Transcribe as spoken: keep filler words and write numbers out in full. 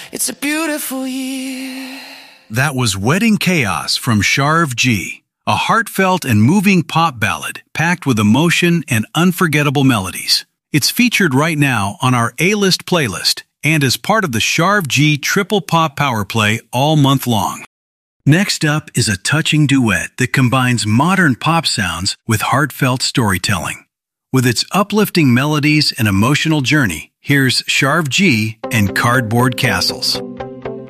It's a beautiful year. That was Wedding Chaos from Sharv G, a heartfelt and moving pop ballad packed with emotion and unforgettable melodies. It's featured right now on our A-List playlist and is part of the Sharv G Triple Pop Power Play all month long. Next up is a touching duet that combines modern pop sounds with heartfelt storytelling. With its uplifting melodies and emotional journey, here's Sharv G and Cardboard Castles.